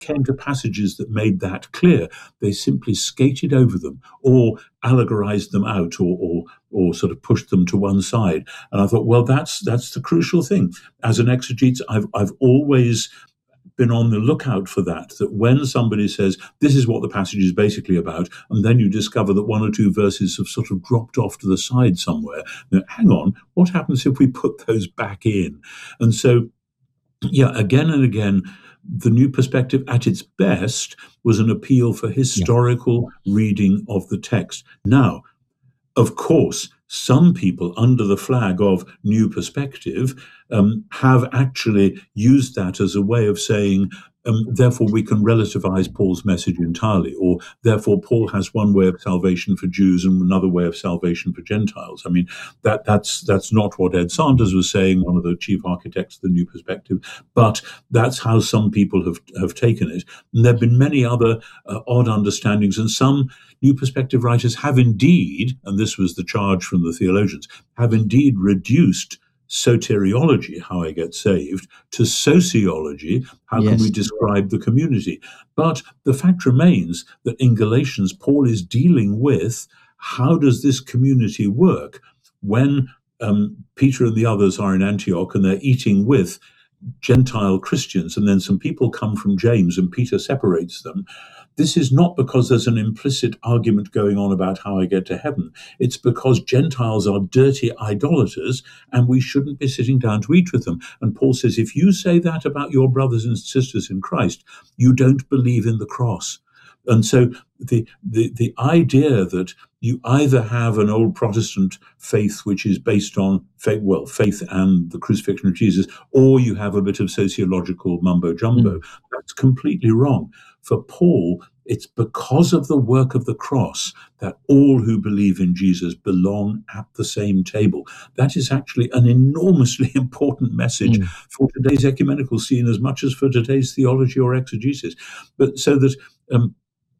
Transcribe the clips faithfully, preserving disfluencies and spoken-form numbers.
came to passages that made that clear, they simply skated over them or allegorized them out or, or, or sort of pushed them to one side. And I thought, well, that's that's the crucial thing. As an exegete, I've I've always been on the lookout for that, that when somebody says, this is what the passage is basically about, and then you discover that one or two verses have sort of dropped off to the side somewhere. Now, hang on, what happens if we put those back in? And so, yeah, again and again, the New Perspective at its best was an appeal for historical yeah. reading of the text. Now, of course, some people under the flag of New Perspective um, have actually used that as a way of saying, um, therefore we can relativize Paul's message entirely, or therefore Paul has one way of salvation for Jews and another way of salvation for Gentiles. I mean, that that's that's not what Ed Sanders was saying, one of the chief architects of the New Perspective, but that's how some people have, have taken it. And there have been many other uh, odd understandings, and some New Perspective writers have indeed, and this was the charge from the theologians, have indeed reduced soteriology, how I get saved, to sociology, how yes. can we describe the community? But the fact remains that in Galatians, Paul is dealing with how does this community work when um, Peter and the others are in Antioch and they're eating with Gentile Christians, and then some people come from James and Peter separates them. This is not because there's an implicit argument going on about how I get to heaven. It's because Gentiles are dirty idolaters and we shouldn't be sitting down to eat with them. And Paul says, if you say that about your brothers and sisters in Christ, you don't believe in the cross. And so the, the, the idea that you either have an old Protestant faith, which is based on faith, well, faith and the crucifixion of Jesus, or you have a bit of sociological mumbo jumbo, mm. that's completely wrong. For Paul, it's because of the work of the cross that all who believe in Jesus belong at the same table. That is actually an enormously important message mm. for today's ecumenical scene as much as for today's theology or exegesis. But so that, um,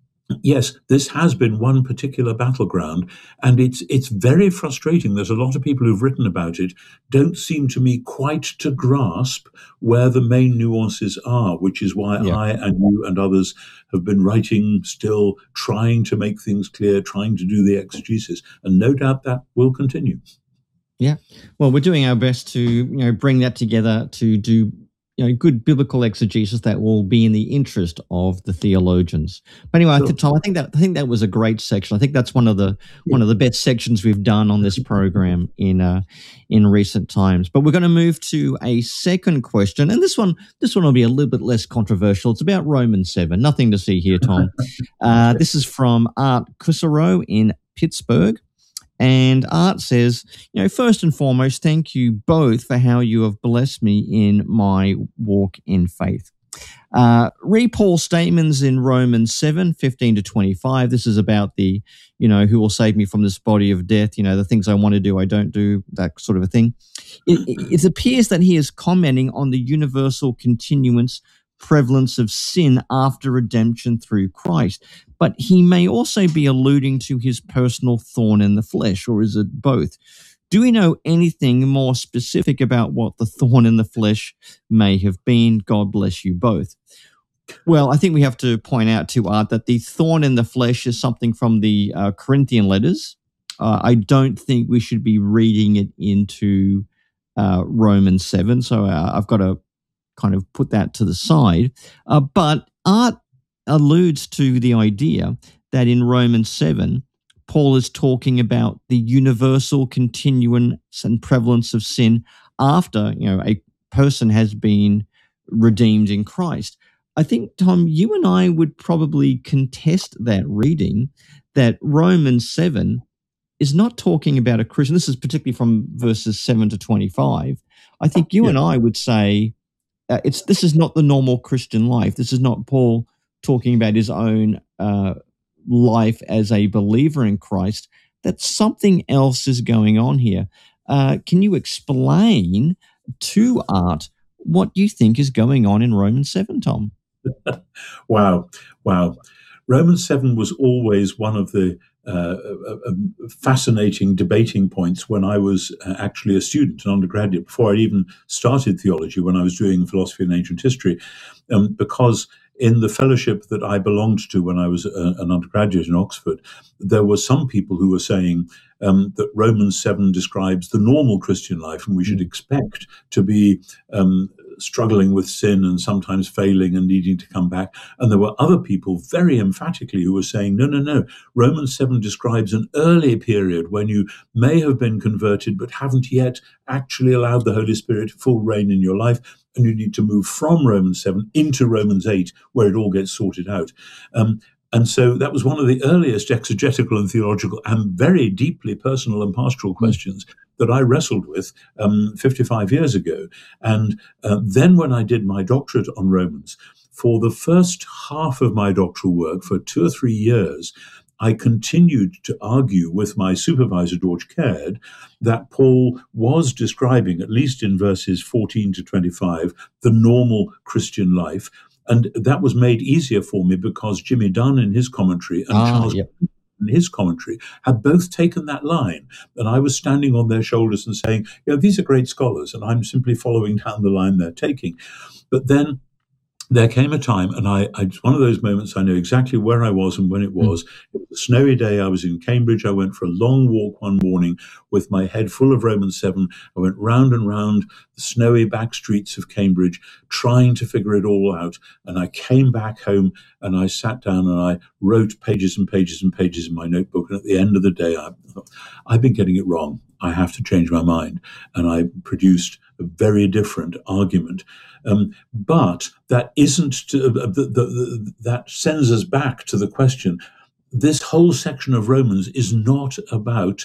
yes, this has been one particular battleground, and it's it's very frustrating that a lot of people who've written about it don't seem to me quite to grasp where the main nuances are, which is why yeah. I and you and others have been writing still, trying to make things clear, trying to do the exegesis, and no doubt that will continue. Yeah, well, we're doing our best to you know bring that together to do you know, good biblical exegesis that will be in the interest of the theologians. But anyway, sure. Tom, I think that I think that was a great section. I think that's one of the yeah. one of the best sections we've done on this program in uh, in recent times. But we're going to move to a second question, and this one this one will be a little bit less controversial. It's about Romans seven. Nothing to see here, Tom. Uh, this is from Art Cusero in Pittsburgh. And Art says, you know, first and foremost, thank you both for how you have blessed me in my walk in faith. Uh, read Paul's statements in Romans seven, fifteen to twenty-five. This is about the, you know, who will save me from this body of death, you know, the things I want to do, I don't do, that sort of a thing. It, it appears that he is commenting on the universal continuance prevalence of sin after redemption through Christ. But he may also be alluding to his personal thorn in the flesh, or is it both? Do we know anything more specific about what the thorn in the flesh may have been? God bless you both. Well, I think we have to point out to Art that the thorn in the flesh is something from the uh, Corinthian letters. Uh, I don't think we should be reading it into uh, Romans seven, so uh, I've got to kind of put that to the side. Uh, but Art alludes to the idea that in Romans seven, Paul is talking about the universal continuance and prevalence of sin after, you know, a person has been redeemed in Christ. I think, Tom, you and I would probably contest that reading, that Romans seven is not talking about a Christian. This is particularly from verses seven to twenty-five. I think you yeah. and I would say uh, it's this is not the normal Christian life. This is not Paul talking about his own uh, life as a believer in Christ, that something else is going on here. Uh, can you explain to Art what you think is going on in Romans seven, Tom? Wow, wow. Romans seven was always one of the uh, uh, fascinating debating points when I was uh, actually a student, an undergraduate, before I even started theology, when I was doing philosophy and ancient history, um, because in the fellowship that I belonged to when I was a, an undergraduate in Oxford, there were some people who were saying um, that Romans seven describes the normal Christian life, and we should expect to be um, struggling with sin and sometimes failing and needing to come back. And there were other people very emphatically who were saying, no, no, no, Romans seven describes an early period when you may have been converted but haven't yet actually allowed the Holy Spirit full reign in your life, and you need to move from Romans seven into Romans eight, where it all gets sorted out. Um, and so that was one of the earliest exegetical and theological and very deeply personal and pastoral questions that I wrestled with um, fifty-five years ago. And uh, then when I did my doctorate on Romans, for the first half of my doctoral work, for two or three years, I continued to argue with my supervisor, George Caird, that Paul was describing, at least in verses fourteen to twenty-five, the normal Christian life. And that was made easier for me because Jimmy Dunn in his commentary and Ah, Charles yep. in his commentary had both taken that line. And I was standing on their shoulders and saying, you know, these are great scholars, and I'm simply following down the line they're taking. But then there came a time, and I, I, it's one of those moments I know exactly where I was and when it was. It was a snowy day. I was in Cambridge. I went for a long walk one morning with my head full of Romans seven. I went round and round the snowy back streets of Cambridge, trying to figure it all out. And I came back home and I sat down and I wrote pages and pages and pages in my notebook. And at the end of the day, I thought, I've been getting it wrong. I have to change my mind. And I produced a very different argument. Um, but that isn't to, uh, the, the, the, that sends us back to the question. This whole section of Romans is not about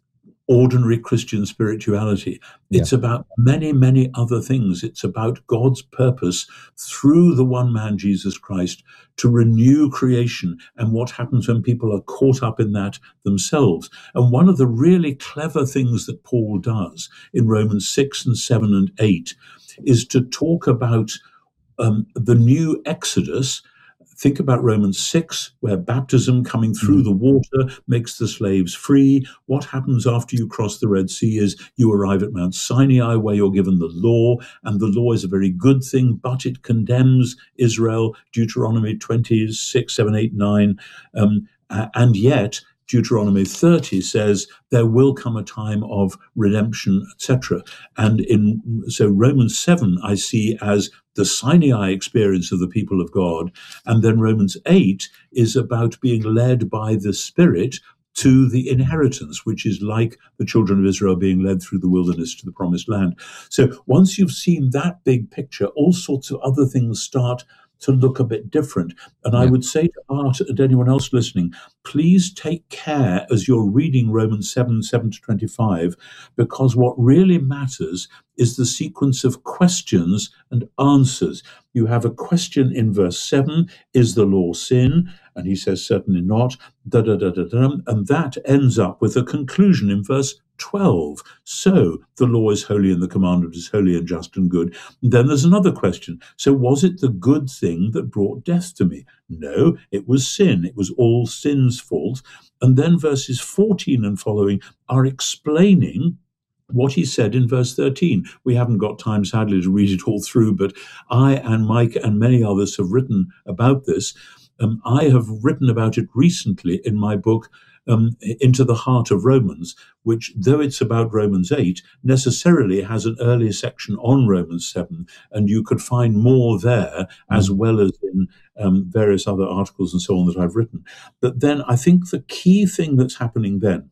ordinary Christian spirituality. It's yeah. about many, many other things. It's about God's purpose through the one man, Jesus Christ, to renew creation and what happens when people are caught up in that themselves. And one of the really clever things that Paul does in Romans six and seven and eight is to talk about um, the new Exodus. Think about Romans six, where baptism coming through the water makes the slaves free. What happens after you cross the Red Sea is you arrive at Mount Sinai, where you're given the law, and the law is a very good thing, but it condemns Israel, Deuteronomy twenty-six, seven, eight, nine, um, and yet Deuteronomy thirty says there will come a time of redemption, et cetera. And in so Romans seven I see as the Sinai experience of the people of God, and then Romans eight is about being led by the Spirit to the inheritance, which is like the children of Israel being led through the wilderness to the promised land. So once you've seen that big picture, all sorts of other things start to look a bit different. And yeah. I would say to Art and anyone else listening, please take care as you're reading Romans seven, seven to twenty-five, because what really matters is the sequence of questions and answers. You have a question in verse seven, is the law sin? And he says, certainly not, da, da, da, da, da. And that ends up with a conclusion in verse twelve. So the law is holy and the commandment is holy and just and good. And then there's another question. So was it the good thing that brought death to me? No, it was sin. It was all sin's fault. And then verses fourteen and following are explaining what he said in verse thirteen. We haven't got time, sadly, to read it all through, but I and Mike and many others have written about this. Um, I have written about it recently in my book, um, Into the Heart of Romans, which, though it's about Romans eight, necessarily has an earlier section on Romans seven, and you could find more there, as well as in um, various other articles and so on that I've written. But then I think the key thing that's happening then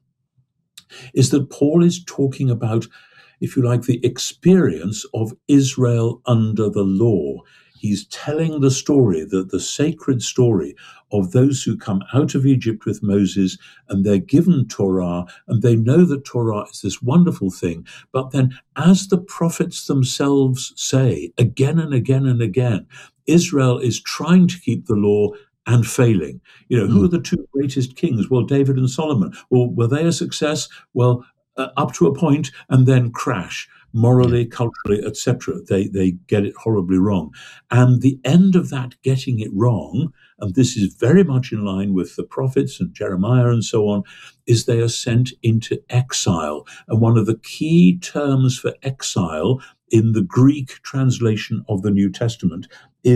is that Paul is talking about, if you like, the experience of Israel under the law. He's telling the story, the, the sacred story of those who come out of Egypt with Moses, and they're given Torah, and they know that Torah is this wonderful thing. But then, as the prophets themselves say again and again and again, Israel is trying to keep the law and failing. You know, mm. who are the two greatest kings? Well, David and Solomon. Well, were they a success? Well, uh, up to a point, and then crash. Morally, culturally, et cetera. They they get it horribly wrong. And the end of that getting it wrong, and this is very much in line with the prophets and Jeremiah and so on, is they are sent into exile. And one of the key terms for exile in the Greek translation of the New Testament is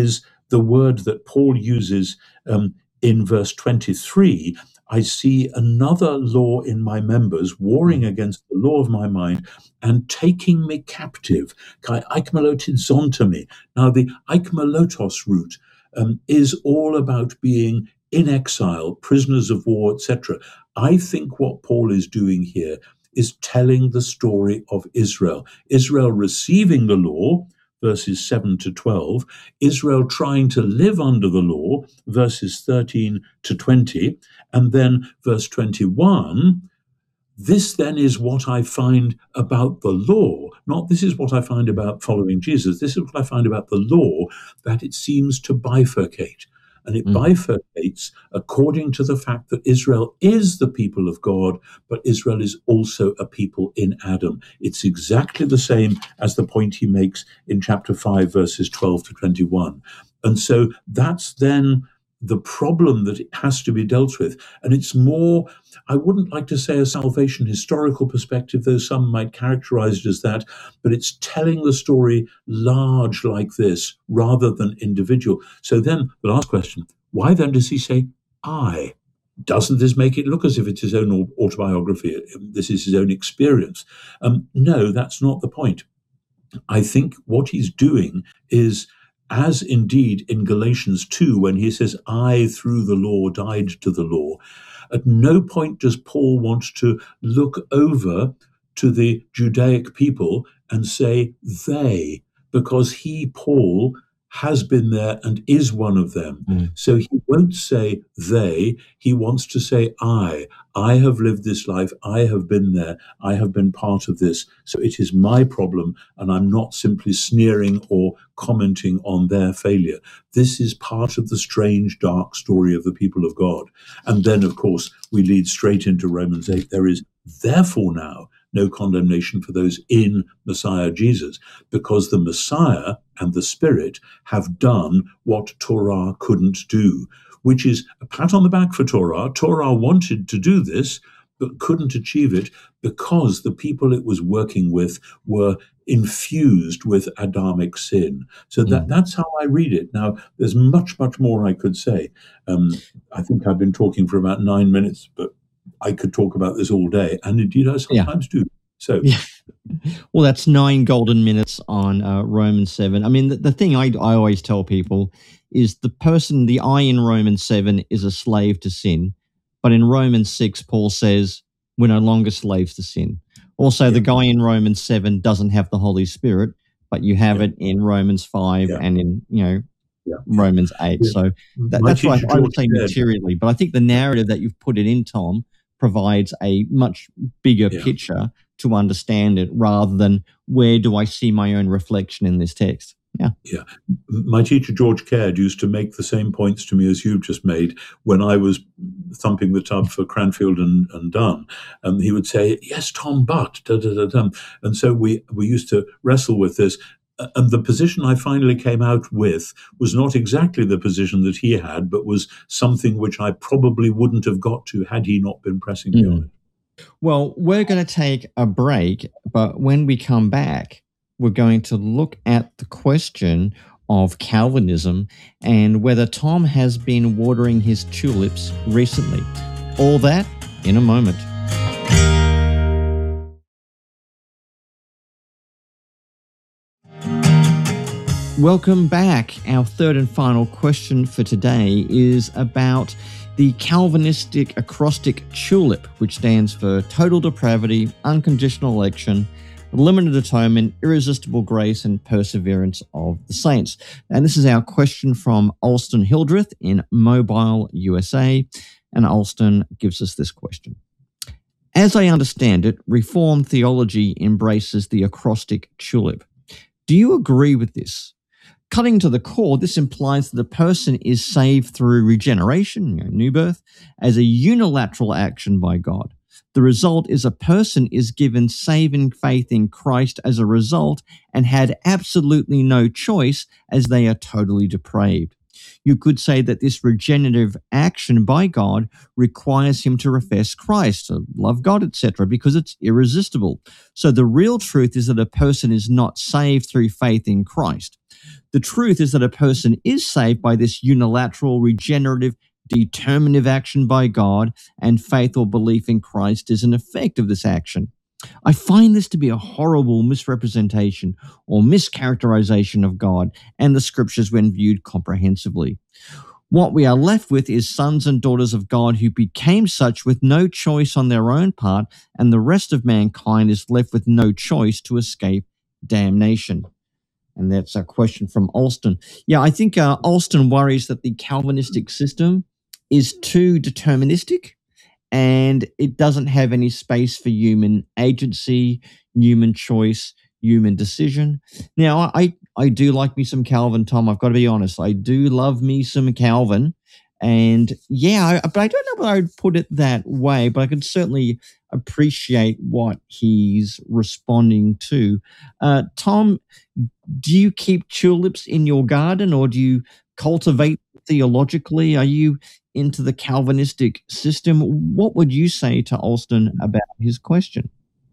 the word that Paul uses um, in verse twenty-three, I see another law in my members, warring against the law of my mind and taking me captive. Kai aikmelotidzontomy. Now, the aikmelotos root um, is all about being in exile, prisoners of war, et cetera. I think what Paul is doing here is telling the story of Israel. Israel receiving the law, verses seven to twelve, Israel trying to live under the law, verses thirteen to twenty, and then verse twenty-one, this then is what I find about the law. Not this is what I find about following Jesus. This is what I find about the law, that it seems to bifurcate. And it mm. bifurcates according to the fact that Israel is the people of God, but Israel is also a people in Adam. It's exactly the same as the point he makes in chapter five, verses twelve to twenty-one. And so that's then the problem that it has to be dealt with. And it's more, I wouldn't like to say a salvation historical perspective, though some might characterize it as that, but it's telling the story large like this rather than individual. So then the last question, why then does he say I? Doesn't this make it look as if it's his own autobiography? This is his own experience. Um, no, that's not the point. I think what he's doing is, as indeed in Galatians two, when he says, I through the law died to the law, at no point does Paul want to look over to the Judaic people and say they, because he, Paul, has been there and is one of them. Mm. So he won't say they, he wants to say I. I have lived this life, I have been there, I have been part of this. So it is my problem, and I'm not simply sneering or commenting on their failure. This is part of the strange, dark story of the people of God. And then, of course, we lead straight into Romans eight. There is therefore now no condemnation for those in Messiah Jesus, because the Messiah and the Spirit have done what Torah couldn't do, which is a pat on the back for Torah. Torah wanted to do this, but couldn't achieve it because the people it was working with were infused with Adamic sin. So that, mm. that's how I read it. Now, there's much, much more I could say. Um, I think I've been talking for about nine minutes, but I could talk about this all day, and indeed I sometimes yeah. do. So, yeah. Well, that's nine golden minutes on uh, Romans seven. I mean, the, the thing I, I always tell people is the person, the I in Romans seven is a slave to sin, but in Romans six, Paul says we're no longer slaves to sin. Also, yeah. the guy in Romans seven doesn't have the Holy Spirit, but you have yeah. it in Romans five yeah. and in, you know, yeah. Romans eight. Yeah. So that, that's why I would say materially, but I think the narrative that you've put it in, Tom, provides a much bigger yeah. picture to understand it, rather than where do I see my own reflection in this text. Yeah. Yeah. My teacher, George Caird, used to make the same points to me as you've just made when I was thumping the tub for Cranfield and, and Dunn. And he would say, yes, Tom, but, da, da, da, da. And so we, we used to wrestle with this. And the position I finally came out with was not exactly the position that he had, but was something which I probably wouldn't have got to had he not been pressing me mm. on it. Well, we're going to take a break, but when we come back, we're going to look at the question of Calvinism and whether Tom has been watering his tulips recently. All that in a moment. Welcome back. Our third and final question for today is about the Calvinistic acrostic TULIP, which stands for total depravity, unconditional election, limited atonement, irresistible grace, and perseverance of the saints. And this is our question from Alston Hildreth in Mobile, U S A. And Alston gives us this question. As I understand it, Reformed theology embraces the acrostic TULIP. Do you agree with this? Cutting to the core, this implies that a person is saved through regeneration, you know, new birth, as a unilateral action by God. The result is a person is given saving faith in Christ as a result and had absolutely no choice, as they are totally depraved. You could say that this regenerative action by God requires him to profess Christ, to love God, et cetera, because it's irresistible. So the real truth is that a person is not saved through faith in Christ. The truth is that a person is saved by this unilateral, regenerative, determinative action by God, and faith or belief in Christ is an effect of this action. I find this to be a horrible misrepresentation or mischaracterization of God and the scriptures when viewed comprehensively. What we are left with is sons and daughters of God who became such with no choice on their own part, and the rest of mankind is left with no choice to escape damnation. And that's a question from Alston. Yeah, I think uh, Alston worries that the Calvinistic system is too deterministic, and it doesn't have any space for human agency, human choice, human decision. Now, I, I do like me some Calvin, Tom. I've got to be honest. I do love me some Calvin. And yeah, I, but I don't know whether I would put it that way, but I can certainly appreciate what he's responding to. Uh, Tom, do you keep tulips in your garden, or do you cultivate theologically? Are you into the Calvinistic system? What would you say to Alston about his question?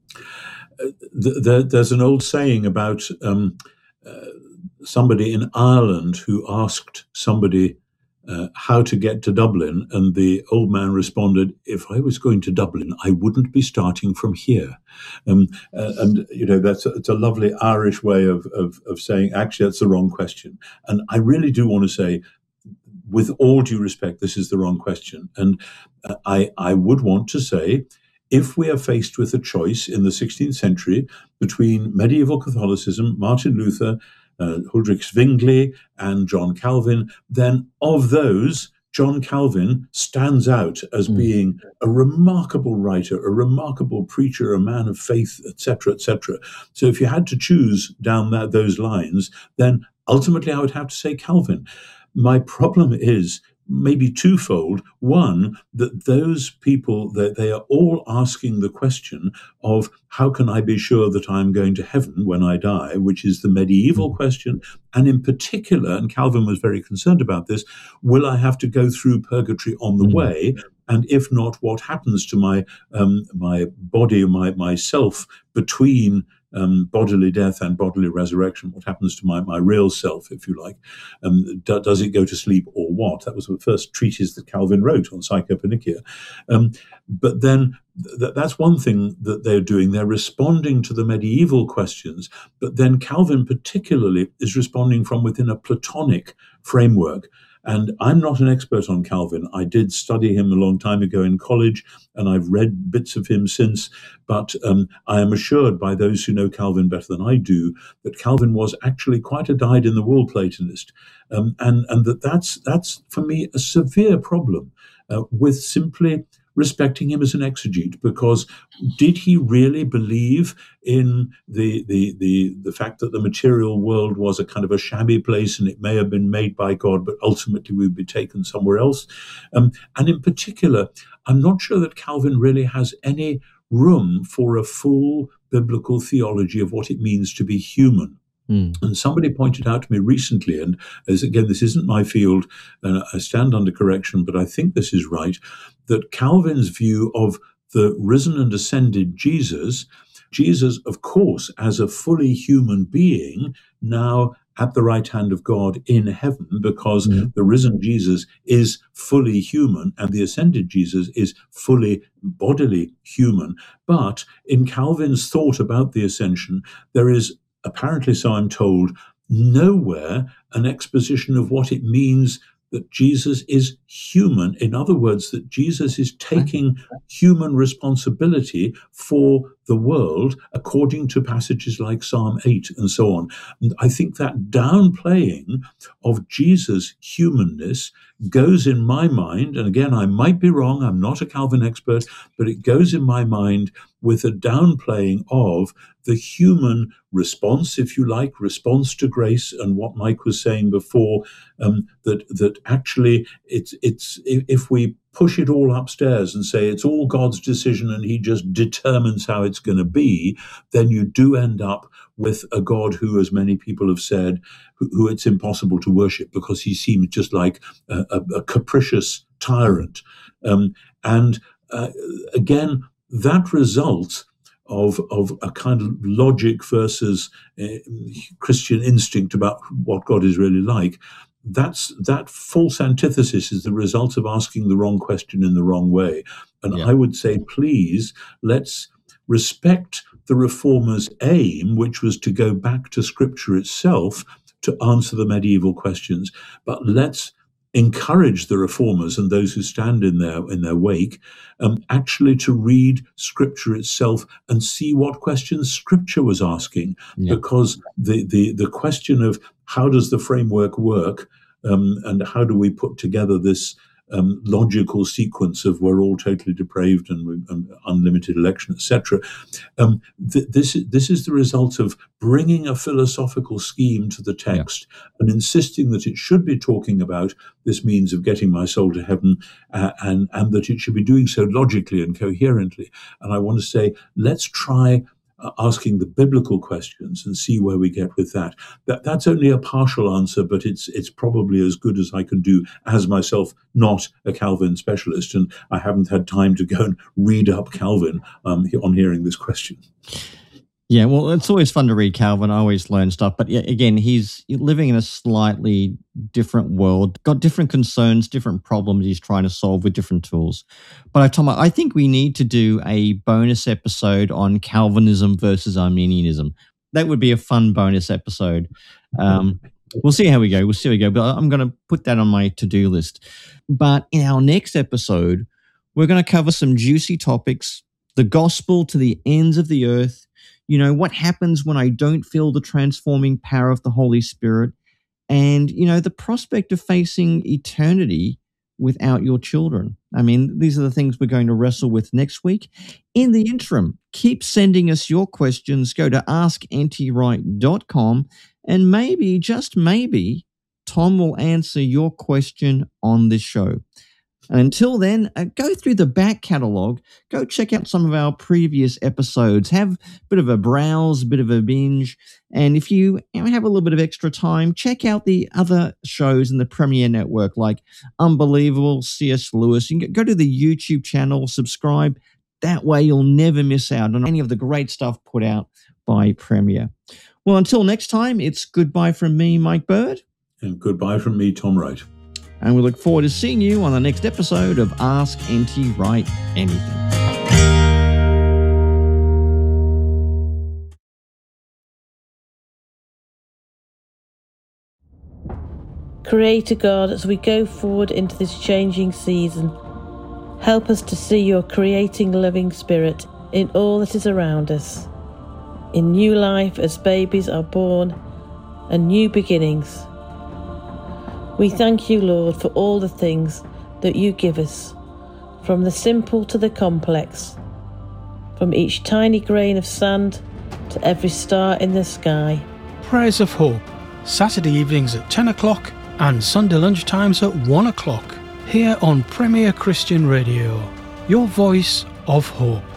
Uh, th- th- there's an old saying about um, uh, somebody in Ireland who asked somebody uh, how to get to Dublin, and the old man responded, "If I was going to Dublin, I wouldn't be starting from here." Um, uh, and, you know, that's a, it's a lovely Irish way of, of, of saying, actually, that's the wrong question. And I really do want to say, with all due respect, this is the wrong question. And uh, I, I would want to say, if we are faced with a choice in the sixteenth century between medieval Catholicism, Martin Luther, uh, Huldrych Zwingli, and John Calvin, then of those, John Calvin stands out as mm. being a remarkable writer, a remarkable preacher, a man of faith, et cetera, et cetera. So if you had to choose down that, those lines, then ultimately I would have to say Calvin. My problem is maybe twofold. One, that those people, that they are all asking the question of how can I be sure that I'm going to heaven when I die, which is the medieval question. And in particular, and Calvin was very concerned about this, will I have to go through purgatory on the way? And if not, what happens to my um, my body, my myself between Um, bodily death and bodily resurrection? What happens to my, my real self, if you like? Um, do, does it go to sleep or what? That was the first treatise that Calvin wrote on Psychopannychia. Um, but then th- that's one thing that they're doing. They're responding to the medieval questions, but then Calvin particularly is responding from within a Platonic framework. And I'm not an expert on Calvin. I did study him a long time ago in college, and I've read bits of him since. But um, I am assured by those who know Calvin better than I do that Calvin was actually quite a dyed-in-the-wool Platonist, um, and and that that's that's for me a severe problem uh, with simply respecting him as an exegete, because did he really believe in the, the the the fact that the material world was a kind of a shabby place and it may have been made by God, but ultimately we'd be taken somewhere else? Um, and in particular, I'm not sure that Calvin really has any room for a full biblical theology of what it means to be human. Mm. And somebody pointed out to me recently, and as again, this isn't my field, uh, I stand under correction, but I think this is right, that Calvin's view of the risen and ascended Jesus, Jesus, of course, as a fully human being, now at the right hand of God in heaven, because mm. the risen Jesus is fully human and the ascended Jesus is fully bodily human. But in Calvin's thought about the ascension, there is apparently, so I'm told, nowhere an exposition of what it means that Jesus is human. In other words, that Jesus is taking human responsibility for the world according to passages like Psalm eight and so on. And I think that downplaying of Jesus' humanness goes in my mind, and again, I might be wrong, I'm not a Calvin expert, but it goes in my mind with a downplaying of the human response, if you like, response to grace, and what Mike was saying before, um, that that actually it's it's if we push it all upstairs and say it's all God's decision and he just determines how it's going to be, then you do end up with a God who, as many people have said, who, who it's impossible to worship because he seems just like a, a, a capricious tyrant. Um, and uh, again, that result of of a kind of logic versus uh, Christian instinct about what God is really like, that's that false antithesis is the result of asking the wrong question in the wrong way. And yeah. I would say, please, let's respect the Reformers' aim, which was to go back to Scripture itself to answer the medieval questions. But let's encourage the Reformers and those who stand in their in their wake um, actually to read Scripture itself and see what questions Scripture was asking. Yeah. Because the, the, the question of how does the framework work um, and how do we put together this um, logical sequence of we're all totally depraved and, we, and unlimited election, et cetera. Um, th- this, this is the result of bringing a philosophical scheme to the text yeah. and insisting that it should be talking about this means of getting my soul to heaven uh, and, and that it should be doing so logically and coherently. And I want to say, let's try Uh, asking the biblical questions and see where we get with that. That that's only a partial answer, but it's it's probably as good as I can do as myself not a Calvin specialist, and I haven't had time to go and read up Calvin um, on hearing this question. Yeah, well, it's always fun to read Calvin. I always learn stuff. But yeah, again, he's living in a slightly different world, got different concerns, different problems he's trying to solve with different tools. But Tom, I think we need to do a bonus episode on Calvinism versus Arminianism. That would be a fun bonus episode. Um, we'll see how we go. We'll see how we go. But I'm going to put that on my to-do list. But in our next episode, we're going to cover some juicy topics, the gospel to the ends of the earth. You know, what happens when I don't feel the transforming power of the Holy Spirit? And, you know, the prospect of facing eternity without your children. I mean, these are the things we're going to wrestle with next week. In the interim, keep sending us your questions. Go to ask n t wright dot com and maybe, just maybe, Tom will answer your question on this show. And until then, uh, go through the back catalogue. Go check out some of our previous episodes. Have a bit of a browse, a bit of a binge. And if you, you know, have a little bit of extra time, check out the other shows in the Premier Network like Unbelievable, C S Lewis. You can go to the YouTube channel, subscribe. That way you'll never miss out on any of the great stuff put out by Premier. Well, until next time, it's goodbye from me, Mike Bird. And goodbye from me, Tom Wright. And we look forward to seeing you on the next episode of Ask N T Wright Anything. Creator God, as we go forward into this changing season, help us to see your creating loving spirit in all that is around us, in new life as babies are born and new beginnings. We thank you, Lord, for all the things that you give us, from the simple to the complex, from each tiny grain of sand to every star in the sky. Prayers of Hope, Saturday evenings at ten o'clock and Sunday lunchtimes at one o'clock, here on Premier Christian Radio, your voice of hope.